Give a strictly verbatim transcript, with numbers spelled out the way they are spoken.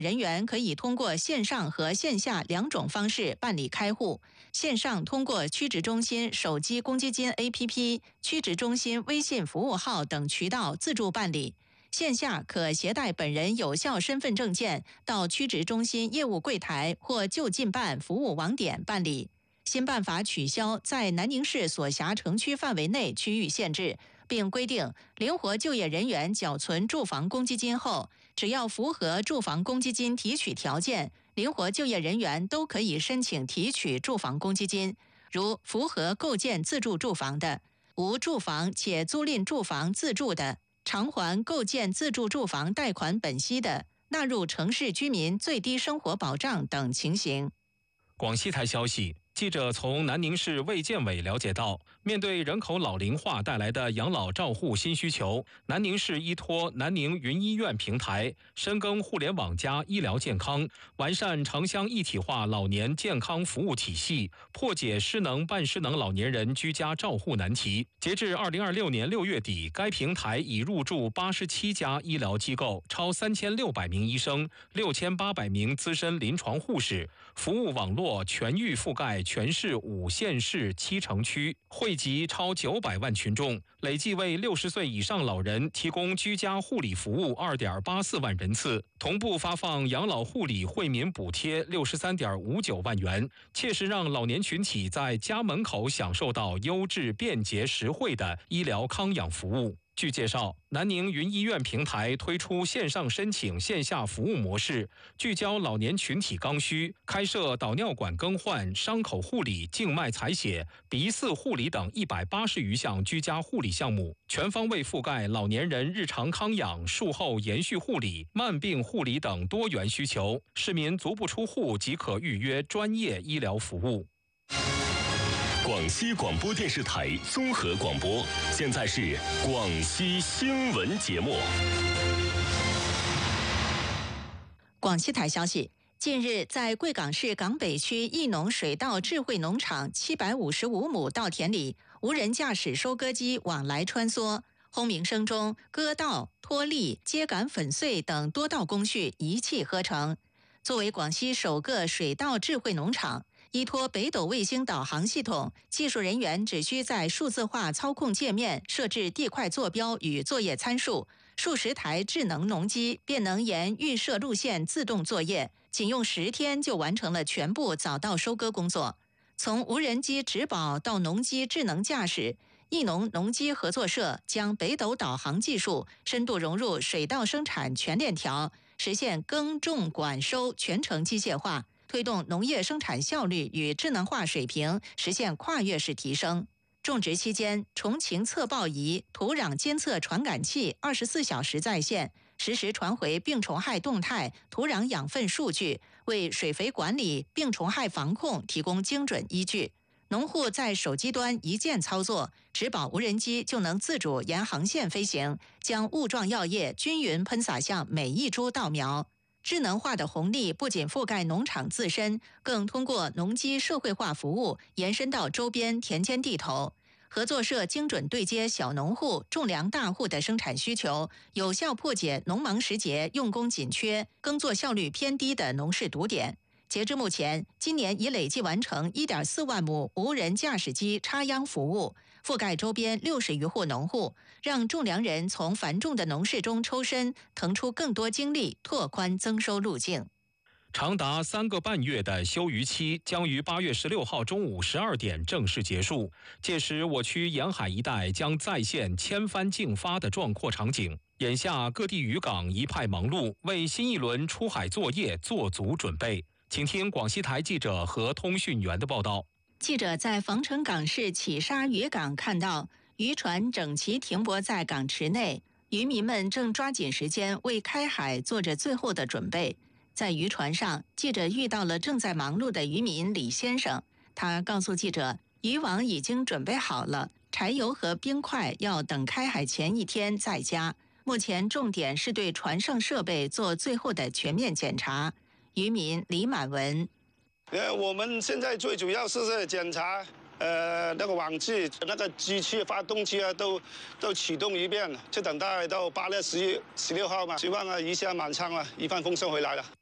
人员可以通过线上和线下两种方式办理开户。线上通过区直中心手机公积金 A P P、区直中心微信服务号等渠道自助办理。线下可携带本人有效身份证件到区直中心业务柜台或就近办服务网点办理。新办法取消在南宁市所辖城区范围内区域限制，并规定灵活就业人员缴存住房公积金后，只要符合住房公积金提取条件，灵活就业人员都可以申请提取住房公积金。如符合构建自住住房的、无住房且租赁住房自住的、偿还构建自住住房贷款本息的，纳入城市居民最低生活保障等情形。 广西台消息，记者从南宁市卫健委了解到，面对人口老龄化带来的养老照护新需求，南宁市依托南宁云医院平台，深耕互联网加医疗健康，完善城乡一体化老年健康服务体系，破解失能半失能老年人居家照护难题。截至二零二六年六月底，该平台已入驻八十七家医疗机构，超三千六百名医生、六千八百名资深临床护士，服务网络全域覆盖全市五县市七城区，惠及超九百万群众，累计为六十岁以上老人提供居家护理服务二点八四万人次，同步发放养老护理惠民补贴六十三点五九万元，切实让老年群体在家门口享受到优质、便捷、实惠的医疗康养服务。据介绍，南宁云医院平台推出线上申请、线下服务模式，聚焦老年群体刚需，开设导尿管更换、伤口护理、静脉采血、鼻饲护理等一百八十余项居家护理项目，全方位覆盖老年人日常康养、术后延续护理、慢病护理等多元需求，市民足不出户即可预约专业医疗服务。 广西广播电视台综合广播，现在是广西新闻节目。 广西台消息，近日在贵港市港北区益农水稻智慧农场七百五十五亩稻田里，无人驾驶收割机往来穿梭，轰鸣声中，割稻、脱粒、秸秆粉碎等多道工序一气呵成。作为广西首个水稻智慧农场，依托北斗卫星导航系统，技术人员只需在数字化操控界面设置地块坐标与作业参数，数十台智能农机便能沿预设路线自动作业，仅用十天就完成了全部早稻收割工作。从无人机植保到农机智能驾驶，益农农机合作社将北斗导航技术深度融入水稻生产全链条，实现耕种管收全程机械化，推动农业生产效率与智能化水平实现跨越式提升。种植期间，虫禽测报仪、土壤监测传感器二十四小时在线，实时传回病虫害动态、土壤养分数据，为水肥管理、病虫害防控提供精准依据。农户在手机端一键操作，植保无人机就能自主沿航线飞行，将物状药液均匀喷洒向每一株稻苗。智能化的红利不仅覆盖农场自身，更通过农机社会化服务延伸到周边田间地头。合作社精准对接小农户、种粮大户的生产需求，有效破解农忙时节用工紧缺、耕作效率偏低的农事堵点。截至目前，今年已累计完成 一点四万亩无人驾驶机插秧服务，覆盖周边六十余户农户，让种粮人从繁重的农事中抽身，腾出更多精力，拓宽增收路径。 长达三个半月的休渔期将于八月十六号中午十二点正式结束，届时我区沿海一带将再现千帆竞发的壮阔场景。眼下各地渔港一派忙碌，为新一轮出海作业做足准备。请听广西台记者和通讯员的报道。 记者在防城港市启沙渔港看到，渔船整齐停泊在港池内，渔民们正抓紧时间为开海做着最后的准备。在渔船上，记者遇到了正在忙碌的渔民李先生，他告诉记者，渔网已经准备好了，柴油和冰块要等开海前一天再加。目前重点是对船上设备做最后的全面检查。渔民李满文， 呃，我们现在最主要是检查，呃，那个网具、那个机器、发动机啊，都都启动一遍，就等待到八月十一、十六号嘛，希望啊，鱼虾满仓啊，一帆风顺回来了。